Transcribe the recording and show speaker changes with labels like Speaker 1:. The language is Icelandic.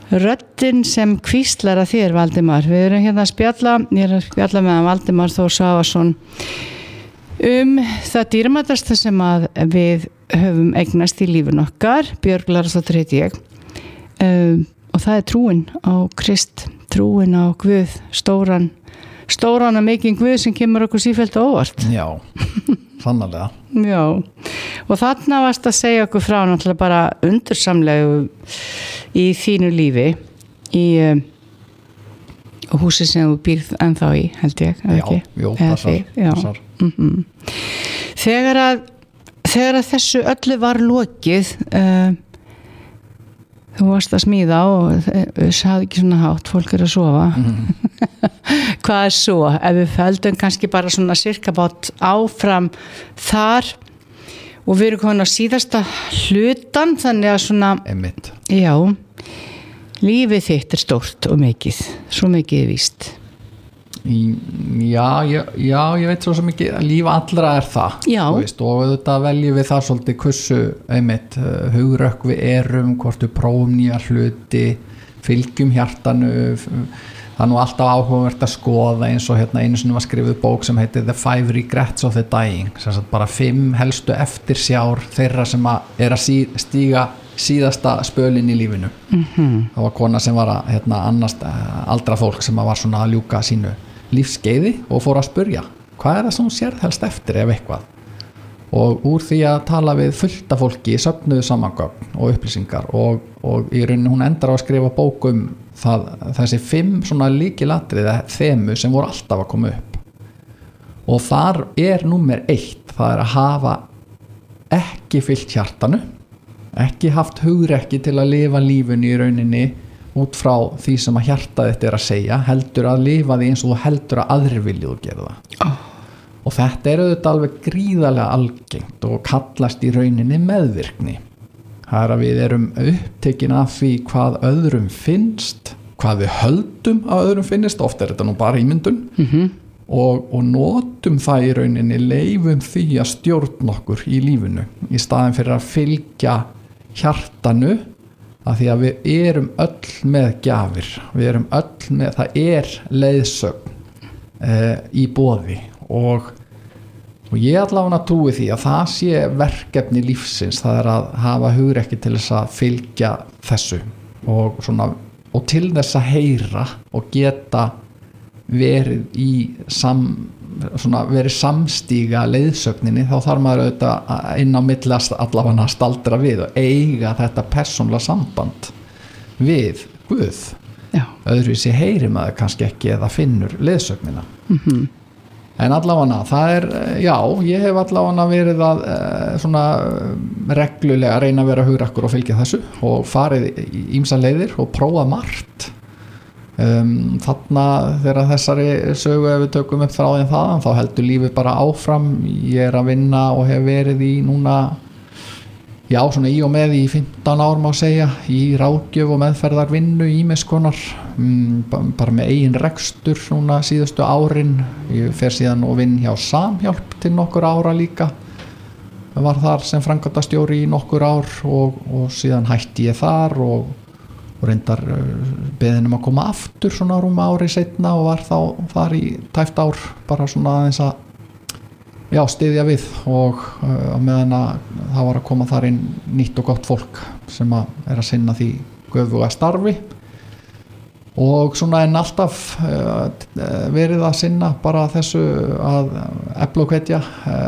Speaker 1: röddin sem hvíslar að þér, Valdimar. Við erum hérna að spjalla, ég er að spjalla með Valdimar Þór Svavarsson það dýrmætasta sem að við höfum eignast í lífin okkar, Björg Lárusdóttir heiti ég, og það er trúin á Krist, trúin á Guð, stóran og mikinn Guð sem kemur okkur sífellt á óvart.
Speaker 2: Já, sannarlega.
Speaker 1: Já, og þarna varst að segja okkur frá náttúrulega bara undursamlegu í þínu lífi í húsi sem þú býrð ennþá í, held ég, eða ekki?
Speaker 2: Jú, passar.
Speaker 1: Þegar að þessu öllu var lokið, þú varst að smíða og sagði ekki svona hátt, fólk er að sofa. Hvað er svo? Ef við feldum kannski bara svona sirkabát áfram þar og við erum komin á síðasta hlutan, þannig að svona
Speaker 2: Einmitt.
Speaker 1: Já, lífið þitt er stórt og mikið, svo mikið er víst.
Speaker 2: Já, ég veit svo mikið að líf allra er það.
Speaker 1: Já.
Speaker 2: Veist, og auðvitað veljum við það svolítið hversu einmitt hugrökk við erum, hvort við prófum nýja hluti, fylgjum hjartanu. Það er nú alltaf áhugavert að skoða, eins og hérna einu sinni var skrifuð bók sem heitir The 5 Regrets of the Dying, sem sagt bara 5 helstu eftirsjár þeirra sem er að stíga síðasta spölinn í lífinu. Það var kona sem var að annast aldra fólk sem var svona að ljúka sínu lífskeiði og fór að spurja, hvað er það sem hún sérð helst eftir ef eitthvað? Og úr því að tala við fullt af fólki söfnuðu samangögn og upplýsingar og í rauninni hún endar á að skrifa bók þessi 5 svona lykilatriði þemu sem voru alltaf að koma upp. Og þar er númer 1, það er að hafa ekki fylgt hjartanu, ekki haft hugrekki til að lifa lífinu í rauninni út frá því sem að hjartað þetta er að segja, heldur að lifa því eins og þú heldur að aðrir vilja þú gera það. Og þetta er auðvitað alveg gríðarlega algengt og kallast í rauninni meðvirkni. Það er að við erum upptekin af því hvað öðrum finnst, hvað við höldum að öðrum finnst, oft er þetta nú bara ímyndun, og notum það í rauninni, leifum því að stjórna okkur í lífinu í staðin fyrir að fylgja hjartanu, að því að við erum öll með gjafir, við erum öll með, það er leiðsögn í boði og ég allavega trúi því að það sé verkefni lífsins, það er að hafa hugrekki til þess að fylgja þessu og til þess að heyra og geta verið í verið samstíga leiðsögninni, þá þarf maður auðvitað inn á millast allavega að staldra við og eiga þetta persónulega samband við Guð. Já. Öðruvísi heyrir maður kannski ekki eða finnur leiðsögnina. En allavega það er, já, ég hef allavega verið að reglulega reyna að vera hugrakkur og fylgja þessu og farið í ýmsar leiðir og prófað margt. Þarna þegar þessari sögu ef við tökum upp þráðin þaðan, þá heldur lífið bara áfram. Ég er að vinna og hef verið í núna, já, svona í og með í 15 ár má segja, í ráðgjöf og meðferðarvinnu ýmis konar, bara með eigin rekstur núna síðustu árin. Ég fer síðan og vinn hjá Samhjálp til nokkur ára líka, var þar sem framkvæmdastjóri í nokkur ár og síðan hætti ég þar og reyndar beðin að koma aftur svona rúma ári seinna og var þá þar í tæpt ár bara svona aðeins að styðja við og á meðan að það var að koma þar inn nýtt og gott fólk sem er að sinna því göfuga starfi og svona en alltaf verið að sinna bara þessu að efla og hvetja